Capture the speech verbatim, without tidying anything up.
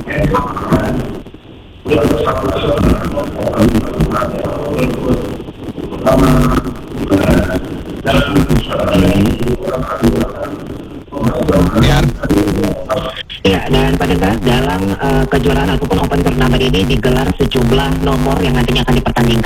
Ya. Ya, dan pada saat dalam uh, kejuaraan ataupun Open Turnamen ini digelar sejumlah nomor yang nantinya akan dipertandingkan.